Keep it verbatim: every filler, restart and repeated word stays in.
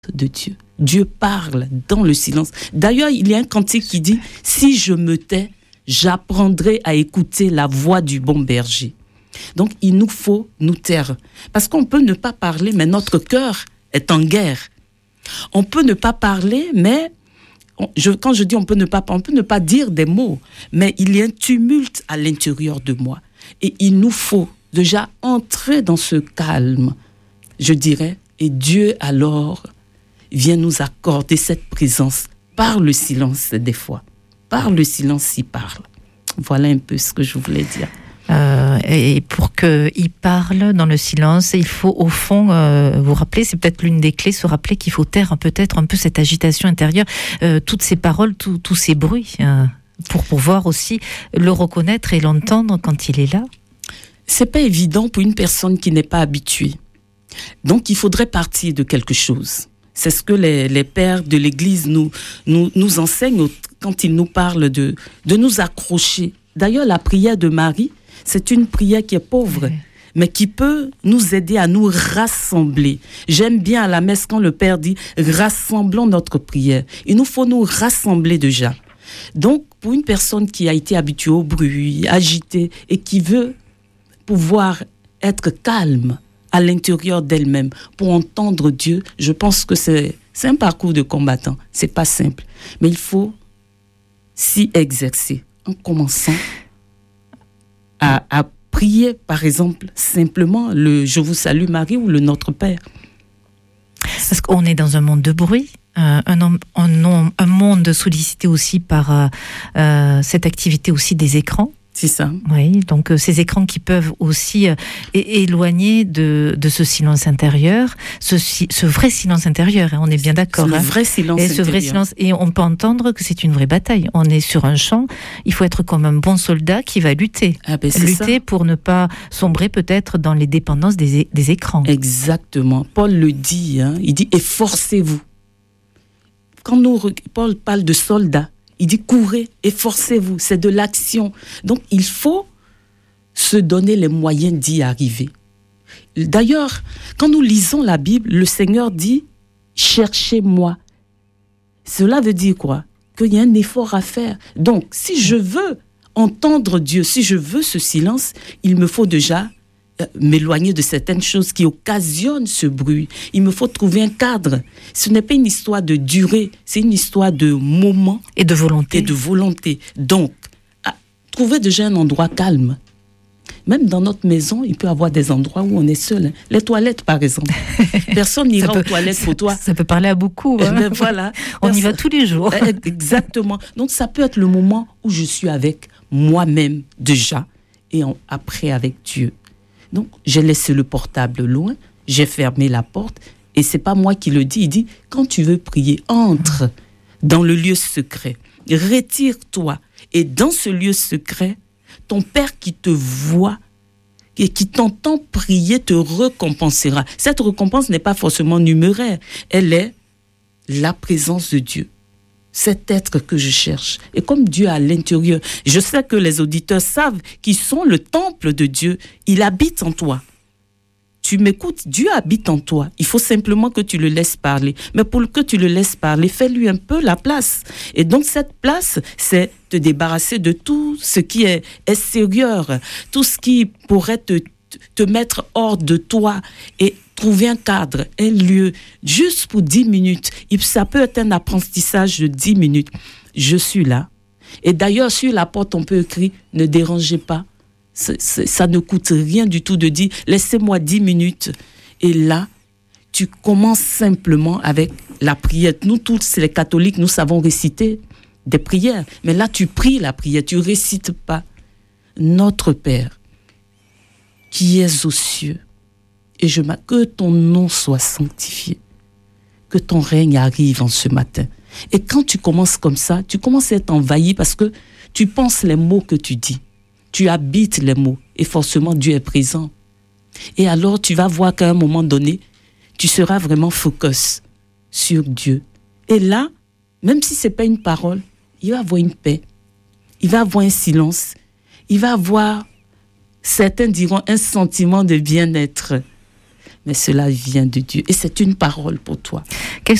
de Dieu. Dieu parle dans le silence. D'ailleurs, il y a un cantique qui dit « Si je me tais, j'apprendrai à écouter la voix du bon berger. » Donc, il nous faut nous taire. Parce qu'on peut ne pas parler, mais notre cœur est en guerre. On peut ne pas parler, mais on, je, quand je dis on peut ne pas, on peut ne pas dire des mots, mais il y a un tumulte à l'intérieur de moi. Et il nous faut déjà entrer dans ce calme, je dirais, et Dieu alors vient nous accorder cette présence par le silence des fois. Par le silence, il parle. Voilà un peu ce que je voulais dire. Euh, et pour qu'il parle dans le silence, il faut au fond euh, vous rappeler, c'est peut-être l'une des clés, se rappeler qu'il faut taire peut-être un peu cette agitation intérieure, euh, toutes ces paroles, tous tout ces bruits, euh, pour pouvoir aussi le reconnaître et l'entendre quand il est là. C'est pas évident pour une personne qui n'est pas habituée. Donc il faudrait partir de quelque chose. C'est ce que les, les pères de l'Église nous, nous, nous enseignent quand ils nous parlent de, de nous accrocher. D'ailleurs, la prière de Marie, c'est une prière qui est pauvre, oui, mais qui peut nous aider à nous rassembler. J'aime bien à la messe quand le Père dit « rassemblons notre prière ». Il nous faut nous rassembler déjà. Donc, pour une personne qui a été habituée au bruit, agitée, et qui veut pouvoir être calme à l'intérieur d'elle-même pour entendre Dieu, je pense que c'est, c'est un parcours de combattant. C'est pas simple, mais il faut s'y exercer en commençant à, à prier, par exemple, simplement le « Je vous salue Marie » ou le « Notre Père ». Parce qu'on est dans un monde de bruit, euh, un, un, un, un monde sollicité aussi par euh, euh, cette activité aussi des écrans. C'est ça. Oui, donc euh, ces écrans qui peuvent aussi euh, é- éloigner de, de ce silence intérieur, ce, ce vrai silence intérieur, hein, on est bien d'accord. C'est hein, le vrai silence et intérieur. Ce vrai silence, et on peut entendre que c'est une vraie bataille. On est sur un champ, il faut être comme un bon soldat qui va lutter. Ah ben c'est lutter ça. Pour ne pas sombrer peut-être dans les dépendances des, é- des écrans. Exactement. Paul le dit, hein, il dit « efforcez-vous ». Quand nous, Paul parle de soldats, il dit « courez, efforcez-vous », c'est de l'action. Donc, il faut se donner les moyens d'y arriver. D'ailleurs, quand nous lisons la Bible, le Seigneur dit « cherchez-moi ». Cela veut dire quoi? Qu'il y a un effort à faire. Donc, si je veux entendre Dieu, si je veux ce silence, il me faut déjà m'éloigner de certaines choses qui occasionnent ce bruit. Il me faut trouver un cadre. Ce n'est pas une histoire de durée, c'est une histoire de moment et de volonté. Et de volonté. Donc, à, trouver déjà un endroit calme. Même dans notre maison, il peut y avoir des endroits où on est seul. Hein. Les toilettes, par exemple. Personne n'ira aux toilettes pour toi. Ça peut parler à beaucoup. Hein. Ben voilà. On Personne... y va tous les jours. Exactement. Donc, ça peut être le moment où je suis avec moi-même déjà et en, après avec Dieu. Donc, j'ai laissé le portable loin, j'ai fermé la porte, et c'est pas moi qui le dis, il dit, quand tu veux prier, entre dans le lieu secret, retire-toi, et dans ce lieu secret, ton Père qui te voit et qui t'entend prier te récompensera. Cette récompense n'est pas forcément numéraire, elle est la présence de Dieu. Cet être que je cherche. Et comme Dieu est à l'intérieur, je sais que les auditeurs savent qu'ils sont le temple de Dieu. Il habite en toi. Tu m'écoutes, Dieu habite en toi. Il faut simplement que tu le laisses parler. Mais pour que tu le laisses parler, fais-lui un peu la place. Et donc cette place, c'est te débarrasser de tout ce qui est extérieur, tout ce qui pourrait te, te mettre hors de toi et trouver un cadre, un lieu, juste pour dix minutes. Ça peut être un apprentissage de dix minutes. Je suis là. Et d'ailleurs, sur la porte, on peut écrire « Ne dérangez pas ». C'est, c'est, ça ne coûte rien du tout de dire « Laissez-moi dix minutes ». Et là, tu commences simplement avec la prière. Nous tous, les catholiques, nous savons réciter des prières. Mais là, tu pries la prière, tu ne récites pas. Notre Père, qui es aux cieux, et je m'a... que ton nom soit sanctifié, que ton règne arrive en ce matin. Et quand tu commences comme ça, tu commences à être envahi parce que tu penses les mots que tu dis. Tu habites les mots et forcément Dieu est présent. Et alors tu vas voir qu'à un moment donné, tu seras vraiment focus sur Dieu. Et là, même si ce n'est pas une parole, il va avoir une paix, il va avoir un silence, il va avoir, certains diront, un sentiment de bien-être. mais cela vient de Dieu. Et c'est une parole pour toi. Quels